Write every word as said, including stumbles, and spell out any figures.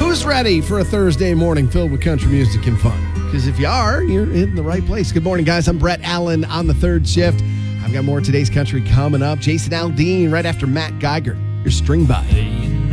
Who's ready for a Thursday morning filled with country music and fun? Because if you are, you're in the right place. Good morning, guys. I'm Brett Allen on the third shift. I've got more of today's country coming up. Jason Aldean right after Matt Geiger. Your string by.